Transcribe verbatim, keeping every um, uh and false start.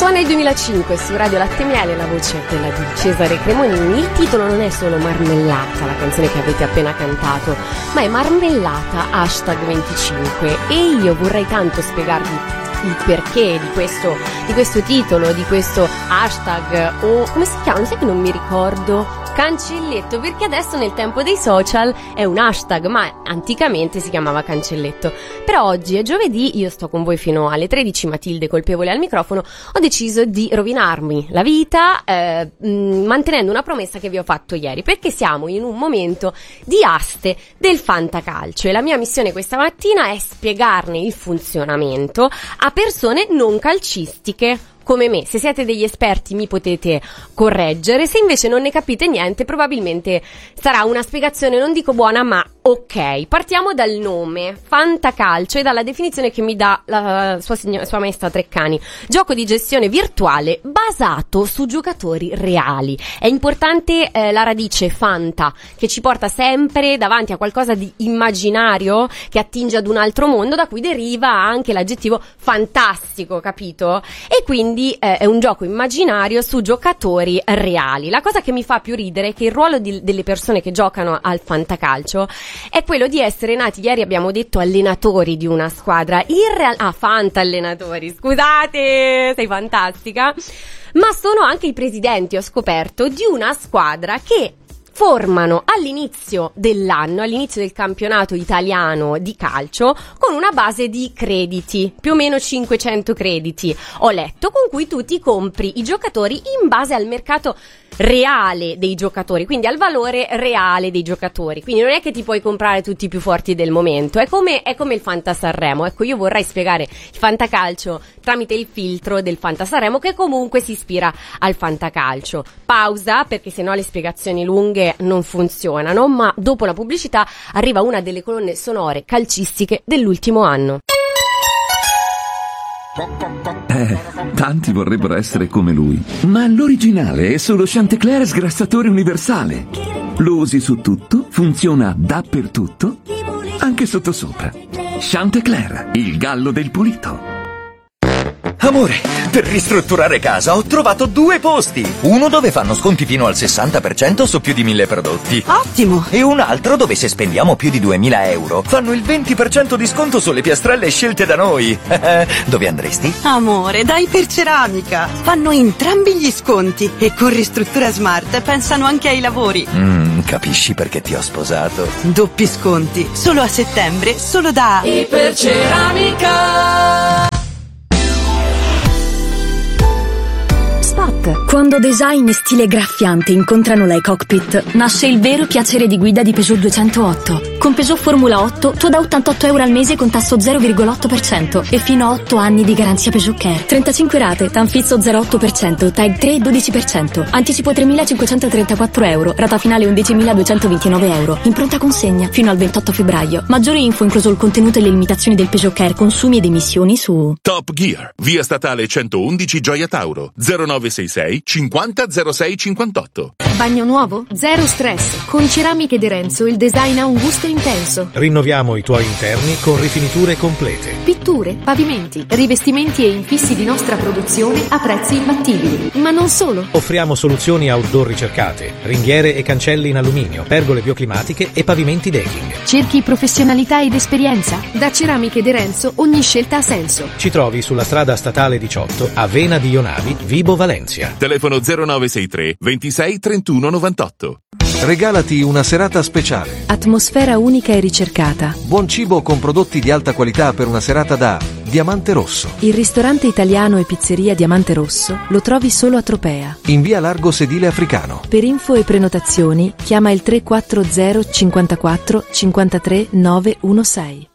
Siamo nel duemilacinque su Radio Latte Miele, la voce quella di Cesare Cremonini. Il titolo non è solo Marmellata, la canzone che avete appena cantato, ma è Marmellata hashtag venticinque, e io vorrei tanto spiegarvi il perché di questo, di questo titolo, di questo hashtag, o come si chiama? Sai che non mi ricordo? Cancelletto, perché adesso nel tempo dei social è un hashtag, ma anticamente si chiamava cancelletto. Però oggi è giovedì, io sto con voi fino alle tredici, Matilde colpevole al microfono, ho deciso di rovinarmi la vita eh, mh, mantenendo una promessa che vi ho fatto ieri, perché siamo in un momento di aste del fantacalcio e la mia missione questa mattina è spiegarne il funzionamento a persone non calcistiche come me. Se siete degli esperti mi potete correggere, se invece non ne capite niente probabilmente sarà una spiegazione, non dico buona, ma ok. Partiamo dal nome, fantacalcio, e dalla definizione che mi dà la sua, signo- sua maestra Treccani: gioco di gestione virtuale basato su giocatori reali. È importante eh, la radice fanta, che ci porta sempre davanti a qualcosa di immaginario che attinge ad un altro mondo, da cui deriva anche l'aggettivo fantastico, capito? E quindi eh, è un gioco immaginario su giocatori reali. La cosa che mi fa più ridere è che il ruolo di, delle persone che giocano al fantacalcio è quello di essere nati, ieri abbiamo detto allenatori di una squadra, in realtà, ah, fanta allenatori, scusate, sei fantastica, ma sono anche i presidenti, ho scoperto, di una squadra che formano all'inizio dell'anno, all'inizio del campionato italiano di calcio, con una base di crediti, più o meno cinquecento crediti, ho letto, con cui tu ti compri i giocatori in base al mercato reale dei giocatori, quindi al valore reale dei giocatori. Quindi non è che ti puoi comprare tutti i più forti del momento, è come, è come il Fanta Sanremo. Ecco, io vorrei spiegare il fantacalcio tramite il filtro del Fanta Sanremo, che comunque si ispira al fantacalcio. Pausa, perché sennò le spiegazioni lunghe non funzionano, ma dopo la pubblicità arriva una delle colonne sonore calcistiche dell'ultimo anno. Eh, tanti vorrebbero essere come lui, ma l'originale è solo Chantecler sgrassatore universale. Lo usi su tutto, funziona dappertutto, anche sottosopra. Chantecler, il gallo del pulito. Amore, per ristrutturare casa ho trovato due posti. Uno dove fanno sconti fino al sessanta per cento su più di mille prodotti. Ottimo! E un altro dove, se spendiamo più di duemila euro, fanno il venti per cento di sconto sulle piastrelle scelte da noi. Dove andresti? Amore, dai per Ceramica. Fanno entrambi gli sconti e con Ristruttura Smart pensano anche ai lavori. Mm, capisci perché ti ho sposato? Doppi sconti, solo a settembre, solo da Iperceramica. Quando design e stile graffiante incontrano la e-cockpit, nasce il vero piacere di guida di Peugeot duecentootto. Con Peugeot Formula otto tu da ottantotto euro al mese con tasso zero virgola otto per cento e fino a otto anni di garanzia Peugeot Care. trentacinque rate, Tanfizzo zero virgola otto per cento, Tag tre dodici per cento. Anticipo tremilacinquecentotrentaquattro euro, rata finale undicimiladuecentoventinove euro. In pronta consegna fino al ventotto febbraio. Maggiori info, incluso il contenuto e le limitazioni del Peugeot Care, consumi ed emissioni su Top Gear, via statale centoundici, Gioia Tauro, zero nove sei sei cinquanta zero sei cinquantotto. Bagno nuovo? Zero stress. Con Ceramiche De Renzo il design ha un gusto intenso. Rinnoviamo i tuoi interni con rifiniture complete. Pitture, pavimenti, rivestimenti e infissi di nostra produzione a prezzi imbattibili. Ma non solo. Offriamo soluzioni outdoor ricercate, ringhiere e cancelli in alluminio, pergole bioclimatiche e pavimenti decking. Cerchi professionalità ed esperienza? Da Ceramiche De Renzo ogni scelta ha senso. Ci trovi sulla strada statale diciotto a Vena di Ionavi, Vibo Valencia. Telefono zero nove sei tre ventisei trentuno novantotto. Regalati una serata speciale. Atmosfera unica e ricercata. Buon cibo con prodotti di alta qualità per una serata da Diamante Rosso. Il ristorante italiano e pizzeria Diamante Rosso lo trovi solo a Tropea. In via Largo Sedile Africano. Per info e prenotazioni chiama il tre quattro zero cinquantaquattro cinquantatré nove uno sei.